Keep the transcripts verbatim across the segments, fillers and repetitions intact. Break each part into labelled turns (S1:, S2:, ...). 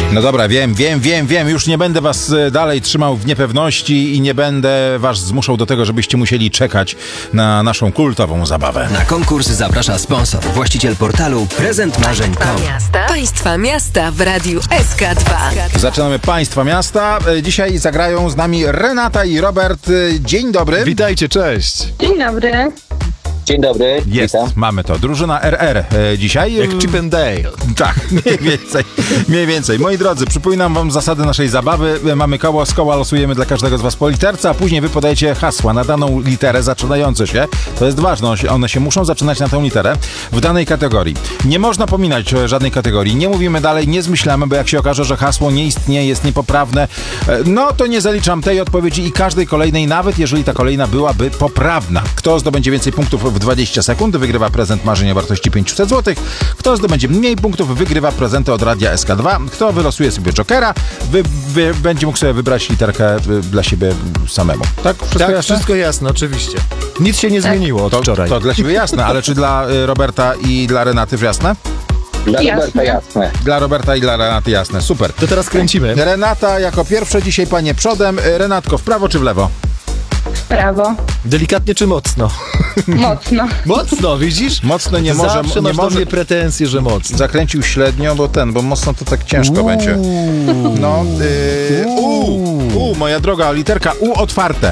S1: No dobra, wiem, wiem, wiem, wiem. Już nie będę was dalej trzymał w niepewności i nie będę was zmuszał do tego, żebyście musieli czekać na naszą kultową zabawę.
S2: Na konkurs zaprasza sponsor, właściciel portalu prezent marzeń kropka com.
S3: Miasta. Państwa miasta w radiu S K dwa.
S1: Zaczynamy Państwa miasta. Dzisiaj zagrają z nami Renata i Robert. Dzień dobry.
S4: Witajcie, cześć.
S5: Dzień dobry.
S6: Dzień dobry,
S1: Jest,
S6: witam.
S1: mamy to. Drużyna R R e, dzisiaj.
S4: Jak Chip and Dale.
S1: Tak, mniej więcej, mniej więcej. Moi drodzy, przypominam wam zasady naszej zabawy. Mamy koło, z koła losujemy dla każdego z was po literce, a później wy podajecie hasła na daną literę zaczynające się. To jest ważne, one się muszą zaczynać na tę literę w danej kategorii. Nie można pominać żadnej kategorii. Nie mówimy dalej, nie zmyślamy, bo jak się okaże, że hasło nie istnieje, jest niepoprawne, no to nie zaliczam tej odpowiedzi i każdej kolejnej, nawet jeżeli ta kolejna byłaby poprawna. Kto zdobędzie więcej punktów w dwadzieścia sekund, wygrywa prezent marzeń o wartości pięćset złotych. Kto zdobędzie mniej punktów, wygrywa prezenty od Radia S K dwa. Kto wylosuje sobie jokera, wy, wy, będzie mógł sobie wybrać literkę dla siebie samemu. Tak? Wszystko
S4: Tak,
S1: jasne?
S4: wszystko jasne, oczywiście. Nic się nie
S5: Tak.
S4: zmieniło od
S1: To,
S4: wczoraj.
S1: to dla ciebie jasne, ale czy dla y, Roberta i dla Renaty jasne?
S6: Dla
S5: Jasne.
S6: Roberta jasne.
S1: Dla Roberta i dla Renaty jasne. Super.
S4: To teraz kręcimy.
S1: Renata jako pierwsza, dzisiaj panie przodem. Renatko, w prawo czy w lewo?
S5: W prawo.
S4: Delikatnie czy mocno?
S5: Mocno.
S4: Mocno, widzisz?
S1: Mocno nie może.
S4: Zawsze
S1: Nie
S4: masz do
S1: może.
S4: mnie pretensje, że mocno.
S1: Zakręcił średnio, bo ten, bo mocno to tak ciężko będzie. No, yy, U, U, moja droga, literka U otwarte.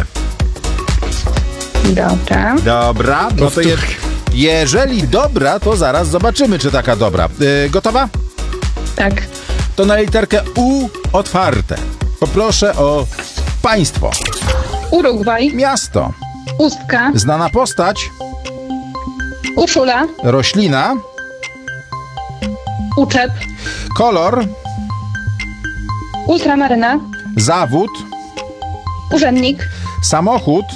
S5: Dobra.
S1: Dobra, no to je, jeżeli dobra, to zaraz zobaczymy, czy taka dobra. Yy, gotowa?
S5: Tak.
S1: To na literkę U otwarte. Poproszę o państwo.
S5: Urugwaj.
S1: Miasto.
S5: Ustka.
S1: Znana postać.
S5: Uszula.
S1: Roślina.
S5: Uczep.
S1: Kolor.
S5: Ultramaryna.
S1: Zawód.
S5: Urzędnik.
S1: Samochód.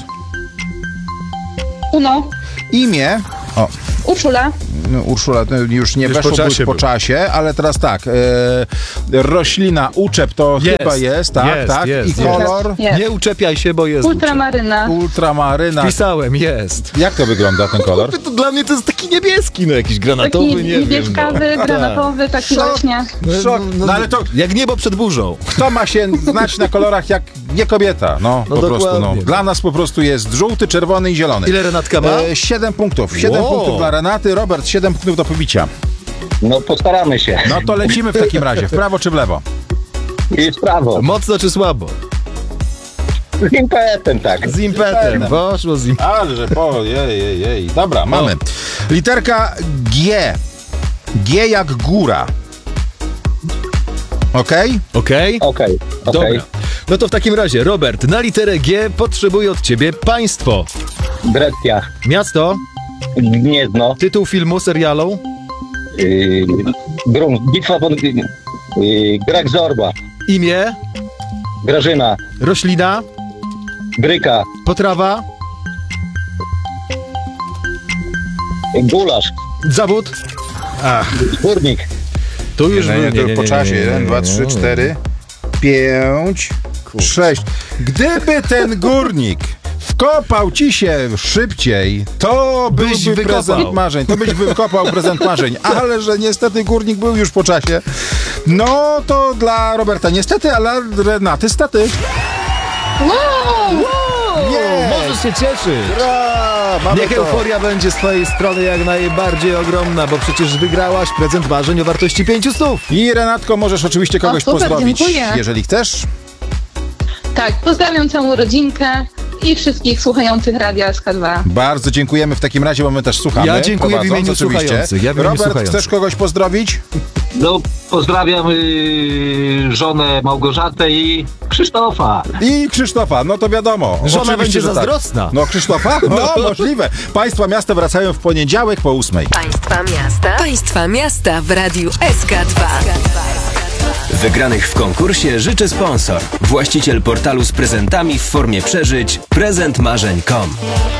S5: Uno.
S1: Imię. O,
S5: Urszula.
S1: no, Urszula to już nie
S4: Już
S1: weszło
S4: po
S1: po,
S4: czasie
S1: po
S4: był.
S1: czasie, ale teraz tak. E, roślina, uczep to
S4: Jest,
S1: chyba jest, tak,
S4: jest,
S1: tak.
S4: jest,
S1: I
S4: jest.
S1: kolor.
S5: Jest.
S4: Nie uczepiaj się, bo jest.
S5: Ultramaryna.
S1: Ultramaryna.
S4: Pisałem, jest.
S1: Jak to wygląda ten kolor?
S4: To dla mnie to jest taki niebieski, no jakiś granatowy,
S5: Taki
S4: nie wiem.
S5: niebieskawy,
S4: no.
S5: granatowy, taki
S1: Szok.
S5: właśnie.
S1: Szok. No ale to
S4: Jak niebo przed burzą.
S1: kto ma się znać na kolorach jak nie kobieta? No,
S4: No
S1: po prostu. No.
S4: dokładnie.
S1: Dla nas po prostu jest żółty, czerwony i zielony.
S4: Ile Renatka ma?
S1: E, siedem punktów. Siedem
S4: Wow.
S1: punktów dla Renaty. Robert, siedem punktów do pobicia.
S6: No postaramy się.
S1: No to lecimy w takim razie. W prawo czy w lewo?
S6: I w prawo.
S4: Mocno czy słabo?
S6: Z impetem, tak.
S4: Z impetem. Poszło z impetem.
S1: Ale że po, jej, jej, jej. Dobra, mamy. Literka G. G jak góra. Okej?
S4: Okej?
S6: Okej,
S4: Dobra.
S6: okej.
S4: No to w takim razie, Robert, na literę G potrzebuję od ciebie państwo.
S6: Grecja.
S4: Miasto,
S6: Gniezno.
S4: tytuł filmu, serialu,
S6: Yy, Grum. Bitwa pod... Yy, Greg Zorba.
S4: imię,
S6: Grażyna.
S4: roślina,
S6: Bryka.
S4: potrawa,
S6: Gulasz.
S4: zawód.
S6: Górnik.
S4: Tu już
S1: Nie, nie,
S4: był-
S1: to po czasie. Jeden, dwa, trzy, cztery, pięć, sześć. Gdyby ten górnik wkopał ci się szybciej, to
S4: Byś
S1: byłby
S4: wykopał.
S1: prezent marzeń. To byś wykopał prezent marzeń. Ale że niestety górnik był już po czasie. No to dla Roberta niestety, ale dla Renaty stety.
S4: Nie, możesz się cieszyć.
S1: Bra, mamy
S4: Niech
S1: to.
S4: euforia będzie z twojej strony jak najbardziej ogromna, bo przecież wygrałaś prezent marzeń o wartości pięciu stów.
S1: I Renatko, możesz oczywiście kogoś
S5: super,
S1: pozdrowić,
S5: dziękuję.
S1: jeżeli chcesz.
S5: Tak, pozdrawiam całą rodzinkę i wszystkich słuchających Radia S K dwa.
S1: Bardzo dziękujemy w takim razie, bo my też słuchamy.
S4: Ja dziękuję w
S1: prowadząc
S4: imieniu
S1: oczywiście.
S4: słuchających, ja w imieniu
S1: Robert,
S4: słuchających.
S1: chcesz kogoś pozdrowić?
S7: No, pozdrawiam y, żonę Małgorzatę i Krzysztofa.
S1: I Krzysztofa, no to wiadomo.
S4: Żona
S1: Oczywiście,
S4: będzie
S1: że tak.
S4: zazdrosna.
S1: No Krzysztofa? No możliwe. Państwa miasta wracają w poniedziałek po ósmej.
S3: Państwa miasta. Państwa miasta w radiu S K dwa.
S2: Wygranych w konkursie życzy sponsor, właściciel portalu z prezentami w formie przeżyć prezent marzeń kropka com.